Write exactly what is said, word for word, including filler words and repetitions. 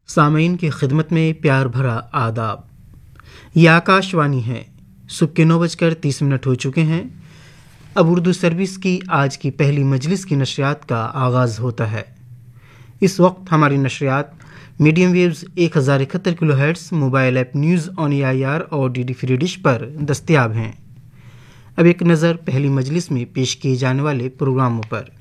सामीन की खिदमत में प्यार भरा आदाब। यह आकाशवाणी है। सुबह के नौ बजकर तीस मिनट हो चुके हैं। अब उर्दू सर्विस की आज की पहली मजलिस की नशरियात का आगाज़ होता है। इस वक्त हमारी नशरियात मीडियम वेव्स एक हज़ार इकहत्तर kilo hertz, mobile app news on A I R और डी डी फ्री डिश पर दस्तयाब हैं। अब एक नज़र पहली मजलिस में पेश किए जाने वाले प्रोग्रामों पर।